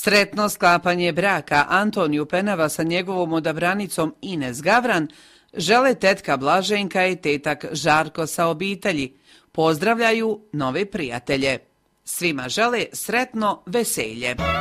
Sretno sklapanje braka Antoniju Penava sa njegovom odabranicom Ines Gavran žele tetka Blaženka i tetak Žarko sa obitelji. Pozdravljaju nove prijatelje. Svima žele sretno veselje.